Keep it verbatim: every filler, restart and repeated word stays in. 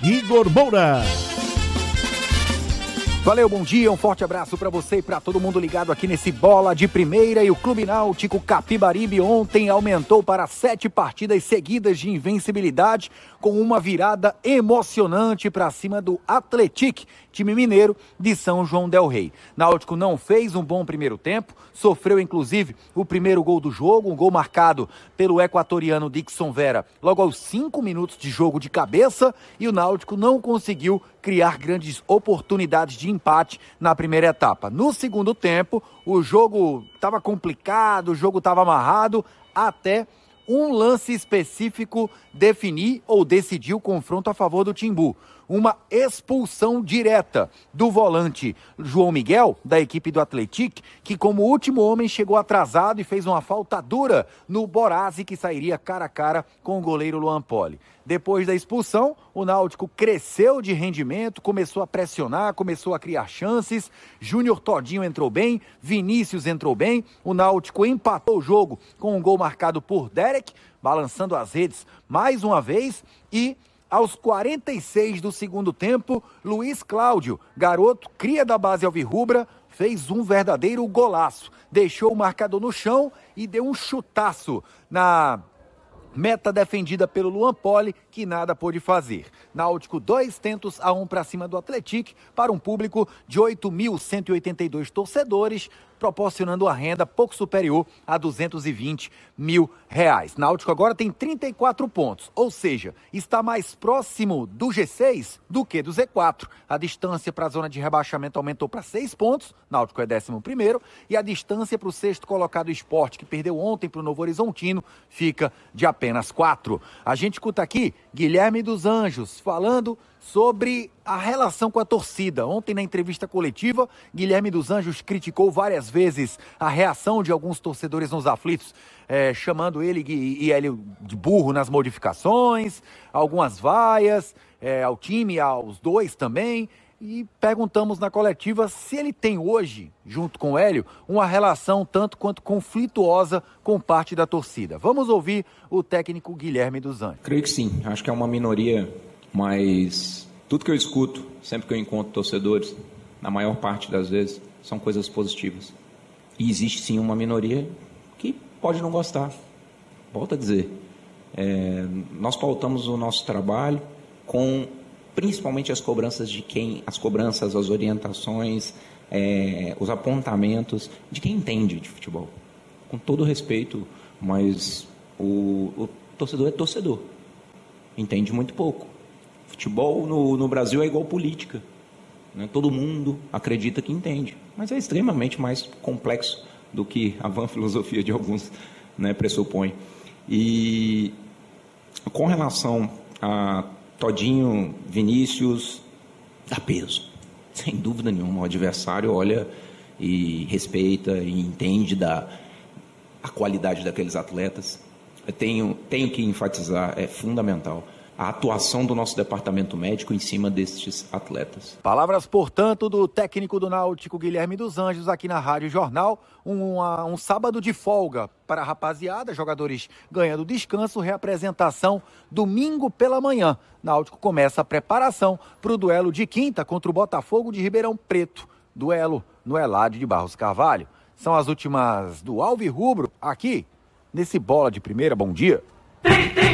Igor Moura. Valeu, bom dia, um forte abraço para você e para todo mundo ligado aqui nesse Bola de Primeira. E o Clube Náutico Capibaribe ontem aumentou para sete partidas seguidas de invencibilidade, com uma virada emocionante para cima do Atlético, time mineiro de São João del Rei. Náutico não fez um bom primeiro tempo, sofreu inclusive o primeiro gol do jogo, um gol marcado pelo equatoriano Dixon Vera logo aos cinco minutos de jogo de cabeça, e o Náutico não conseguiu criar grandes oportunidades de empate na primeira etapa. No segundo tempo, o jogo estava complicado, o jogo estava amarrado, até um lance específico definir ou decidir o confronto a favor do Timbu. Uma expulsão direta do volante João Miguel, da equipe do Atlético, que como último homem chegou atrasado e fez uma falta dura no Borazzi, que sairia cara a cara com o goleiro Luan Poli. Depois da expulsão, o Náutico cresceu de rendimento, começou a pressionar, começou a criar chances. Júnior Todinho entrou bem, Vinícius entrou bem. O Náutico empatou o jogo com um gol marcado por Derek, balançando as redes mais uma vez. E aos quarenta e seis do segundo tempo, Luiz Cláudio, garoto, cria da base alvirrubra, fez um verdadeiro golaço. Deixou o marcador no chão e deu um chutaço na meta defendida pelo Luan Poli, que nada pôde fazer. Náutico dois tentos a um para cima do Atlético, para um público de oito mil cento e oitenta e dois torcedores, proporcionando uma renda pouco superior a duzentos e vinte mil reais. Náutico agora tem trinta e quatro pontos, ou seja, está mais próximo do G seis do que do Z quatro. A distância para a zona de rebaixamento aumentou para seis pontos, Náutico é décimo primeiro, e a distância para o sexto colocado Sport, que perdeu ontem para o Novo Horizontino, fica de apenas quatro. A gente escuta aqui Guilherme dos Anjos falando sobre a relação com a torcida. Ontem, na entrevista coletiva, Guilherme dos Anjos criticou várias vezes a reação de alguns torcedores nos aflitos, é, chamando ele e ele de burro nas modificações, algumas vaias é, ao time, aos dois também. E perguntamos na coletiva se ele tem hoje, junto com o Hélio, uma relação tanto quanto conflituosa com parte da torcida. Vamos ouvir o técnico Guilherme dos Anjos. Creio que sim, acho que é uma minoria, mas tudo que eu escuto, sempre que eu encontro torcedores, na maior parte das vezes, são coisas positivas. E existe sim uma minoria que pode não gostar. Volto a dizer, é, nós pautamos o nosso trabalho com principalmente as cobranças de quem, as cobranças, as orientações, é, os apontamentos de quem entende de futebol. Com todo respeito, mas o, o torcedor é torcedor. Entende muito pouco. Futebol no, no Brasil é igual política, né? Todo mundo acredita que entende, mas é extremamente mais complexo do que a vã filosofia de alguns, né, pressupõe. E com relação a Todinho, Vinícius, dá peso, sem dúvida nenhuma. O adversário olha e respeita e entende da a qualidade daqueles atletas. Eu tenho, tenho que enfatizar, é fundamental a atuação do nosso departamento médico em cima destes atletas. Palavras, portanto, do técnico do Náutico, Guilherme dos Anjos, aqui na Rádio Jornal. Um, um sábado de folga para a rapaziada, jogadores ganhando descanso, reapresentação domingo pela manhã. Náutico começa a preparação para o duelo de quinta contra o Botafogo de Ribeirão Preto. Duelo no Eládio de Barros Carvalho. São as últimas do Alvirrubro aqui nesse Bola de Primeira. Bom dia.